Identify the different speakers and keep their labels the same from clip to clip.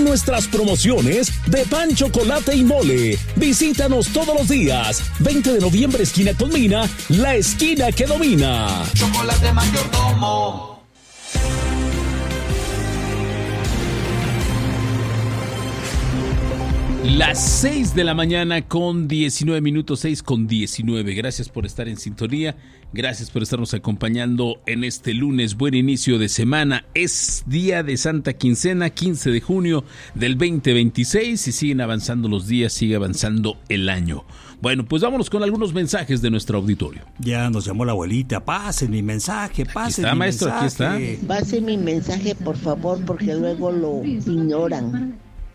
Speaker 1: nuestras promociones de pan, chocolate y mole. Visítanos todos los días. 20 de noviembre, esquina con Mina, la esquina que domina.
Speaker 2: Chocolate Mayordomo.
Speaker 3: Las 6 de la mañana con 19 minutos, 6 con 19. Gracias por estar en sintonía, gracias por estarnos acompañando en este lunes. Buen inicio de semana, es día de Santa Quincena, 15 de junio del 2026 y siguen avanzando los días, sigue avanzando el año. Bueno, pues vámonos con algunos mensajes de nuestro auditorio.
Speaker 4: Ya nos llamó la abuelita, pasen mi mensaje, pasen
Speaker 3: mi maestro,
Speaker 4: mensaje.
Speaker 3: Aquí está.
Speaker 5: Pase mi mensaje, por favor, porque luego lo ignoran.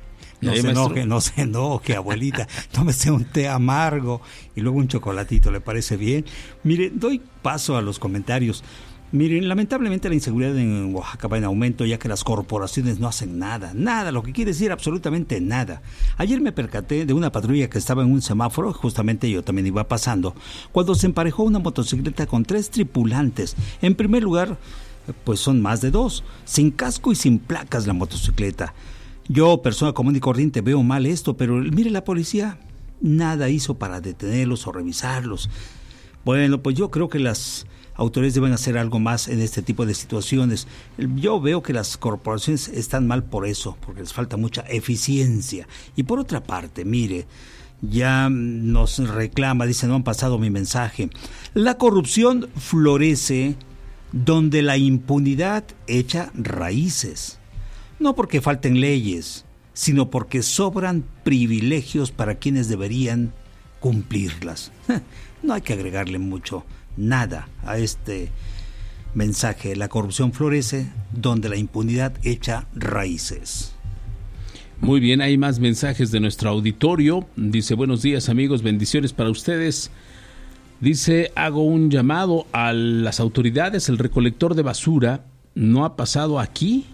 Speaker 4: No se enoje, abuelita. Tómese un té amargo y luego un chocolatito, ¿le parece bien? Mire, doy paso a los comentarios. Miren, lamentablemente la inseguridad en Oaxaca va en aumento, ya que las corporaciones no hacen nada, lo que quiere decir absolutamente nada. Ayer me percaté de una patrulla que estaba en un semáforo, justamente yo también iba pasando, cuando se emparejó una motocicleta con 3 tripulantes. En primer lugar, pues son más de 2, sin casco y sin placas la motocicleta. Yo, persona común y corriente, veo mal esto, pero mire, la policía nada hizo para detenerlos o revisarlos. Bueno, pues yo creo que las autoridades deben hacer algo más en este tipo de situaciones. Yo veo que las corporaciones están mal por eso, porque les falta mucha eficiencia. Y por otra parte, mire, ya nos reclama, dice, no han pasado mi mensaje. La corrupción florece donde la impunidad echa raíces. No porque falten leyes, sino porque sobran privilegios para quienes deberían cumplirlas. No hay que agregarle nada a este mensaje. La corrupción florece donde la impunidad echa raíces.
Speaker 3: Muy bien, hay más mensajes de nuestro auditorio. Dice, buenos días amigos, bendiciones para ustedes. Dice, hago un llamado a las autoridades, el recolector de basura no ha pasado aquí.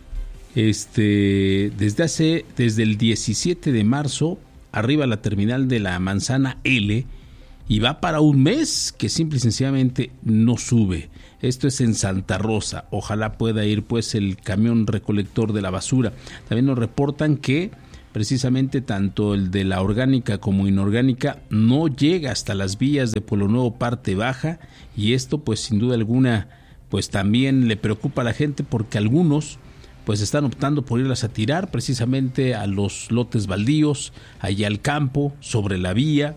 Speaker 3: Desde el 17 de marzo arriba la terminal de la Manzana L y va para un mes que simple y sencillamente no sube. Esto es en Santa Rosa. Ojalá pueda ir pues el camión recolector de la basura. También nos reportan que precisamente tanto el de la orgánica como inorgánica no llega hasta las vías de Pueblo Nuevo parte baja, y esto pues sin duda alguna pues también le preocupa a la gente, porque algunos pues están optando por irlas a tirar precisamente a los lotes baldíos, allá al campo, sobre la vía.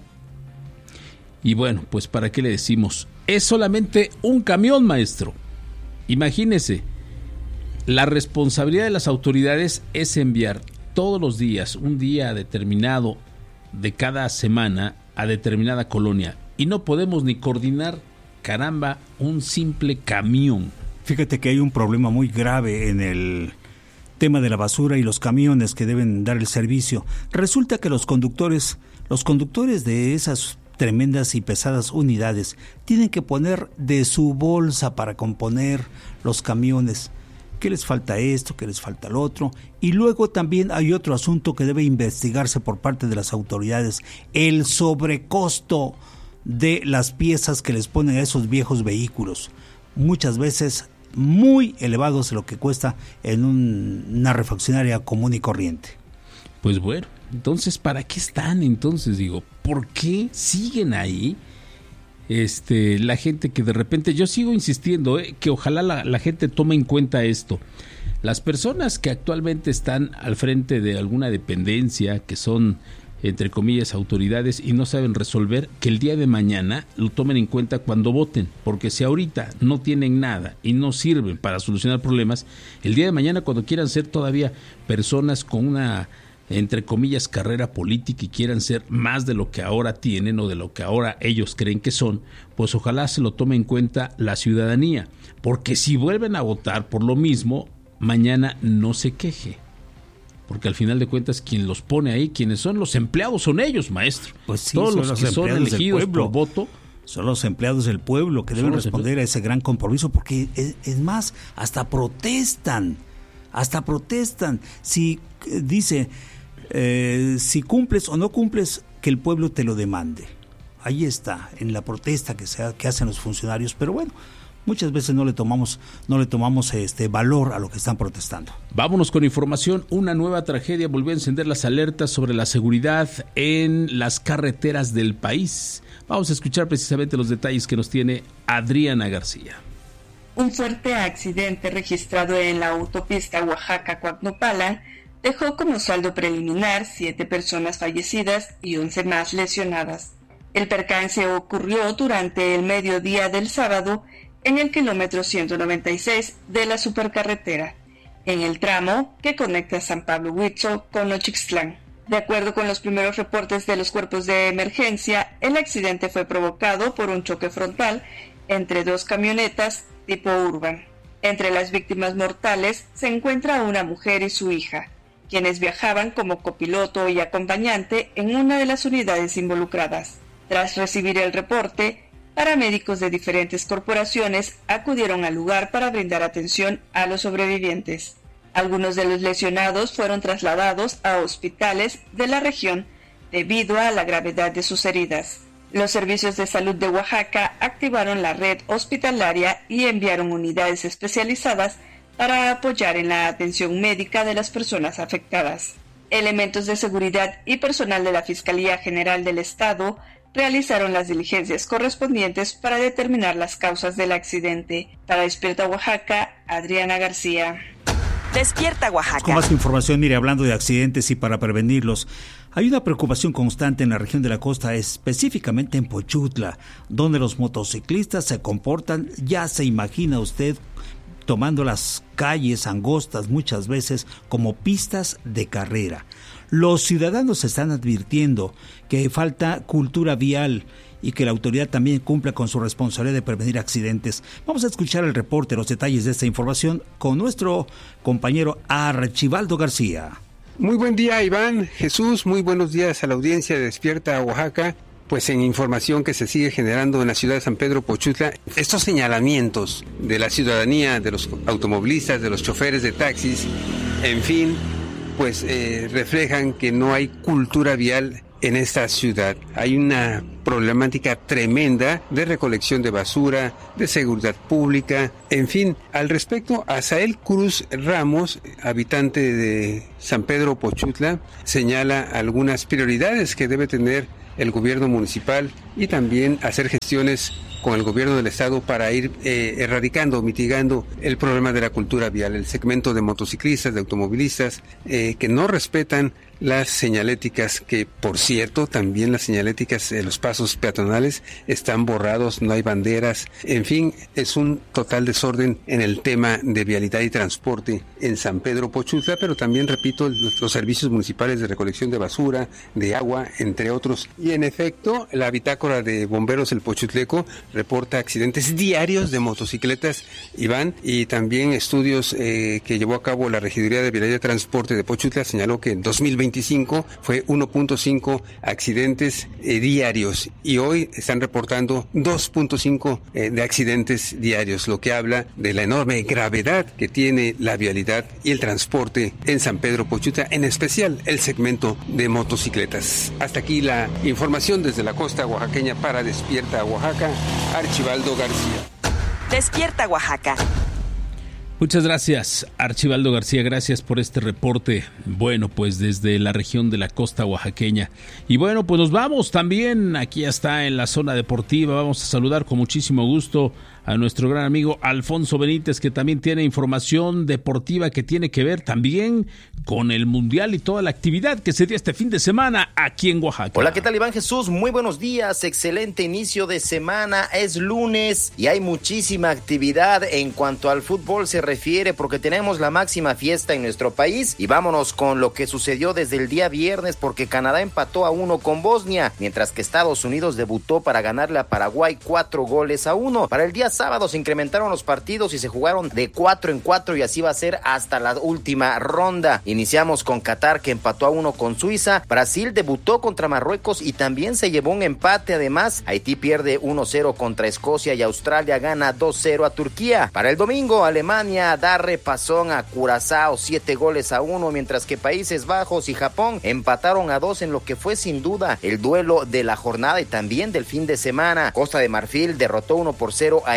Speaker 3: Y bueno, pues ¿para qué le decimos? Es solamente un camión, maestro. Imagínese, la responsabilidad de las autoridades es enviar todos los días, un día determinado de cada semana, a determinada colonia. Y no podemos ni coordinar, caramba, un simple camión.
Speaker 4: Fíjate que hay un problema muy grave en el tema de la basura y los camiones que deben dar el servicio. Resulta que los conductores de esas tremendas y pesadas unidades tienen que poner de su bolsa para componer los camiones. ¿Qué les falta esto? ¿Qué les falta lo otro? Y luego también hay otro asunto que debe investigarse por parte de las autoridades: el sobrecosto de las piezas que les ponen a esos viejos vehículos. Muchas veces muy elevados lo que cuesta en una refaccionaria común y corriente.
Speaker 3: Pues bueno, entonces ¿para qué están? Entonces digo, ¿por qué siguen ahí? La gente que de repente, yo sigo insistiendo, que ojalá la gente tome en cuenta esto. Las personas que actualmente están al frente de alguna dependencia, que son entre comillas autoridades, y no saben resolver, que el día de mañana lo tomen en cuenta cuando voten, porque si ahorita no tienen nada y no sirven para solucionar problemas, el día de mañana cuando quieran ser todavía personas con una entre comillas carrera política y quieran ser más de lo que ahora tienen o de lo que ahora ellos creen que son, pues ojalá se lo tome en cuenta la ciudadanía, porque si vuelven a votar por lo mismo, mañana no se queje. Porque al final de cuentas quien los pone ahí, quienes son los empleados, son ellos, maestro.
Speaker 4: Pues sí,
Speaker 3: todos los que son elegidos por voto
Speaker 4: son los empleados del pueblo que deben responder a ese gran compromiso, porque es más, hasta protestan. Si dice, si cumples o no cumples, que el pueblo te lo demande. Ahí está, en la protesta que hacen los funcionarios. Pero bueno, muchas veces no le tomamos valor a lo que están protestando.
Speaker 3: Vámonos con información. Una nueva tragedia volvió a encender las alertas sobre la seguridad en las carreteras del país. Vamos a escuchar precisamente los detalles que nos tiene Adriana García.
Speaker 6: Un fuerte accidente registrado en la autopista Oaxaca-Coacnopala dejó como saldo preliminar 7 personas fallecidas y 11 más lesionadas. El percance ocurrió durante el mediodía del sábado en el kilómetro 196 de la supercarretera, en el tramo que conecta San Pablo Huicho con Nochixtlán. De acuerdo con los primeros reportes de los cuerpos de emergencia, el accidente fue provocado por un choque frontal entre 2 camionetas tipo Urban. Entre las víctimas mortales se encuentra una mujer y su hija, quienes viajaban como copiloto y acompañante en una de las unidades involucradas. Tras recibir el reporte, paramédicos de diferentes corporaciones acudieron al lugar para brindar atención a los sobrevivientes. Algunos de los lesionados fueron trasladados a hospitales de la región debido a la gravedad de sus heridas. Los servicios de salud de Oaxaca activaron la red hospitalaria y enviaron unidades especializadas para apoyar en la atención médica de las personas afectadas. Elementos de seguridad y personal de la Fiscalía General del Estado realizaron las diligencias correspondientes para determinar las causas del accidente. Para Despierta Oaxaca, Adriana García.
Speaker 7: Despierta Oaxaca.
Speaker 4: Con más información, mire, hablando de accidentes y para prevenirlos, hay una preocupación constante en la región de la costa, específicamente en Pochutla, donde los motociclistas se comportan, ya se imagina usted, tomando las calles angostas muchas veces como pistas de carrera. Los ciudadanos están advirtiendo que falta cultura vial y que la autoridad también cumpla con su responsabilidad de prevenir accidentes. Vamos a escuchar el reporte, los detalles de esta información con nuestro compañero Archibaldo García.
Speaker 8: Muy buen día, Iván, Jesús, muy buenos días a la audiencia de Despierta Oaxaca. Pues en información que se sigue generando en la ciudad de San Pedro Pochutla, estos señalamientos de la ciudadanía, de los automovilistas, de los choferes de taxis, en fin, pues reflejan que no hay cultura vial en esta ciudad. Hay una problemática tremenda de recolección de basura, de seguridad pública, en fin. Al respecto, Asael Cruz Ramos, habitante de San Pedro Pochutla, señala algunas prioridades que debe tener el gobierno municipal y también hacer gestiones con el gobierno del estado para ir erradicando, mitigando el problema de la cultura vial, el segmento de motociclistas, de automovilistas que no respetan las señaléticas, que por cierto también las señaléticas de los pasos peatonales están borrados, no hay banderas, en fin, es un total desorden en el tema de vialidad y transporte en San Pedro Pochutla, pero también, repito, los servicios municipales de recolección de basura, de agua, entre otros. Y en efecto, la bitácora de bomberos del Pochutleco reporta accidentes diarios de motocicletas, Iván, y también estudios que llevó a cabo la Regiduría de Vialidad y Transporte de Pochutla señaló que en 2025 fue 1.5 accidentes diarios y hoy están reportando 2.5 de accidentes diarios, lo que habla de la enorme gravedad que tiene la vialidad y el transporte en San Pedro Pochutla, en especial el segmento de motocicletas. Hasta aquí la información desde la costa oaxaqueña para Despierta Oaxaca, Archibaldo García.
Speaker 7: Despierta Oaxaca.
Speaker 3: Muchas gracias, Archibaldo García, gracias por este reporte. Bueno, pues desde la región de la costa oaxaqueña. Y bueno, pues nos vamos también, aquí está en la zona deportiva, vamos a saludar con muchísimo gusto a nuestro gran amigo Alfonso Benítez, que también tiene información deportiva que tiene que ver también con el Mundial y toda la actividad que se dio este fin de semana aquí en Oaxaca.
Speaker 9: Hola, ¿qué tal, Iván Jesús? Muy buenos días, excelente inicio de semana, es lunes y hay muchísima actividad en cuanto al fútbol se refiere porque tenemos la máxima fiesta en nuestro país y vámonos con lo que sucedió desde el día viernes porque Canadá empató a 1 con Bosnia, mientras que Estados Unidos debutó para ganarle a Paraguay 4-1. Para el día sábado se incrementaron los partidos y se jugaron de 4 en 4 y así va a ser hasta la última ronda. Iniciamos con Qatar, que empató a 1 con Suiza. Brasil debutó contra Marruecos y también se llevó un empate. Además, Haití pierde 1-0 contra Escocia y Australia gana 2-0 a Turquía. Para el domingo, Alemania da repasón a Curazao 7-1, mientras que Países Bajos y Japón empataron a 2 en lo que fue sin duda el duelo de la jornada y también del fin de semana. Costa de Marfil derrotó 1-0 a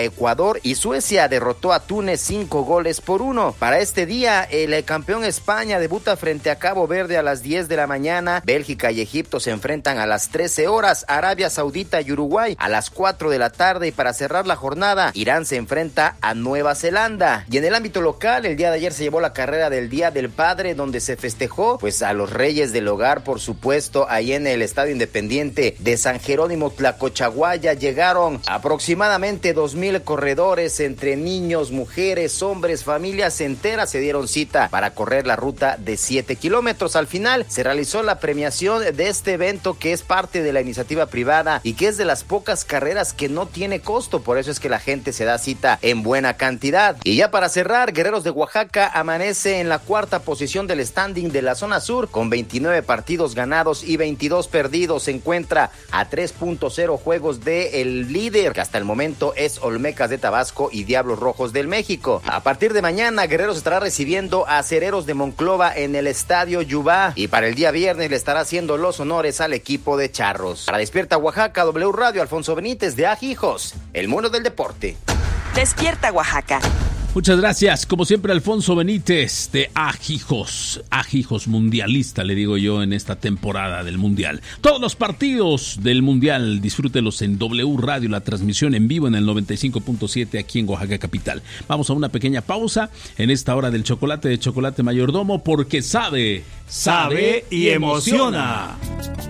Speaker 9: Ecuador y Suecia derrotó a Túnez 5-1. Para este día, el campeón España debuta frente a Cabo Verde a las 10 de la mañana. Bélgica y Egipto se enfrentan a las 13 horas. Arabia Saudita y Uruguay a las 4 de la tarde. Y para cerrar la jornada, Irán se enfrenta a Nueva Zelanda. Y en el ámbito local, el día de ayer se llevó la carrera del Día del Padre, donde se festejó pues a los reyes del hogar, por supuesto, ahí en el Estadio Independiente de San Jerónimo Tlacochaguaya. Llegaron aproximadamente 2,000 corredores entre niños, mujeres, hombres, familias enteras se dieron cita para correr la ruta de 7 kilómetros. Al final se realizó la premiación de este evento, que es parte de la iniciativa privada y que es de las pocas carreras que no tiene costo, por eso es que la gente se da cita en buena cantidad. Y ya para cerrar, Guerreros de Oaxaca amanece en la cuarta posición del standing de la zona sur con 29 partidos ganados y 22 perdidos. Se encuentra a 3.0 juegos del líder, que hasta el momento es Olmecas de Tabasco y Diablos Rojos del México. A partir de mañana, Guerreros estará recibiendo a Acereros de Monclova en el Estadio Yubá, y para el día viernes le estará haciendo los honores al equipo de Charros. Para Despierta Oaxaca, W Radio, Alfonso Benítez de Ajijos, el mundo del deporte.
Speaker 7: Despierta Oaxaca.
Speaker 3: Muchas gracias, como siempre, Alfonso Benítez de Ajijos mundialista, le digo yo, en esta temporada del Mundial. Todos los partidos del Mundial, disfrútelos en W Radio, la transmisión en vivo en el 95.7 aquí en Oaxaca Capital. Vamos a una pequeña pausa en esta hora del chocolate de Chocolate Mayordomo, porque sabe
Speaker 4: y emociona.